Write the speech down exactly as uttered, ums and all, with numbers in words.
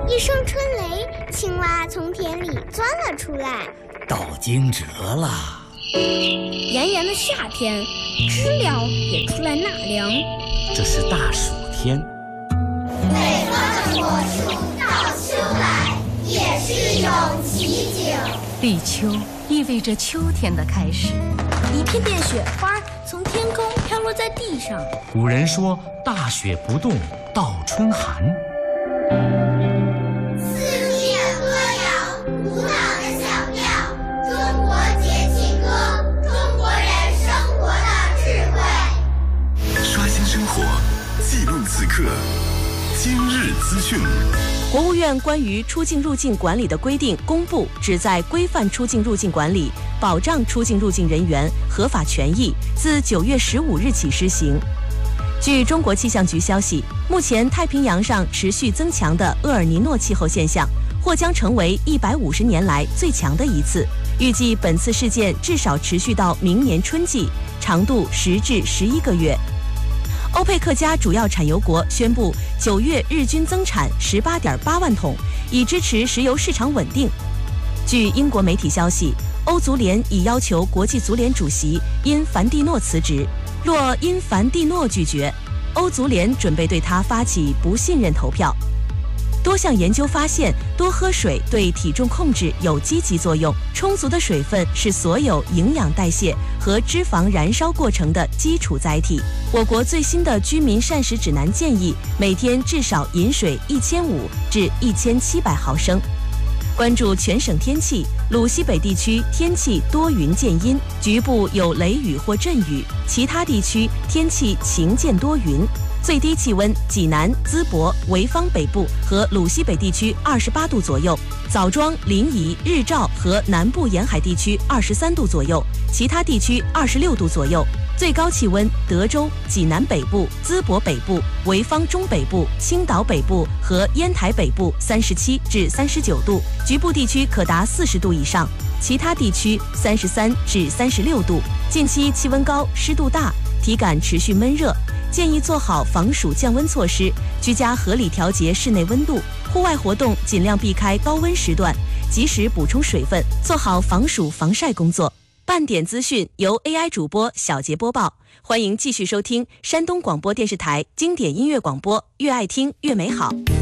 一声春雷，青蛙从田里钻了出来。 到惊蛰了。 炎炎的夏天，知了也出来纳凉。 这是大暑天。 北方的果树到秋来，也是一种奇景。 立秋意味着秋天的开始， 一片片雪花从天空飘落在地上。 古人说大雪不冻到春寒。 四季歌谣，古老的小调，中国节气歌，中国人生活的智慧。 刷新生活，记录此刻，今日资讯。 国务院关于出境入境管理的规定公布，旨在规范出境入境管理，保障出境入境人员合法权益，自九月十五日起施行。据中国气象局消息，目前太平洋上持续增强的厄尔尼诺气候现象，或将成为一百五十年来最强的一次。预计本次事件至少持续到明年春季，长度十至十一个月。欧佩克加主要产油国宣布，九月日均增产十八点八万桶，以支持石油市场稳定。据英国媒体消息，欧足联已要求国际足联主席因凡蒂诺辞职，若因凡蒂诺拒绝，欧足联准备对他发起不信任投票。多项研究发现，多喝水对体重控制有积极作用。充足的水分是所有营养代谢和脂肪燃烧过程的基础载体。我国最新的居民膳食指南建议，每天至少饮水一千五至一千七百毫升。关注全省天气，鲁西北地区天气多云见阴，局部有雷雨或阵雨，其他地区天气晴见多云。最低气温，济南、淄博、潍坊北部和鲁西北地区二十八度左右，枣庄、临沂、日照和南部沿海地区二十三度左右，其他地区二十六度左右。最高气温，德州、济南北部、淄博北部、潍坊中北部、青岛北部和烟台北部三十七至三十九度，局部地区可达四十度以上，其他地区三十三至三十六度。近期气温高，湿度大，体感持续闷热，建议做好防暑降温措施，居家合理调节室内温度，户外活动尽量避开高温时段，及时补充水分，做好防暑防晒工作。半点资讯由 A I 主播小杰播报，欢迎继续收听山东广播电视台经典音乐广播，越爱听越美好。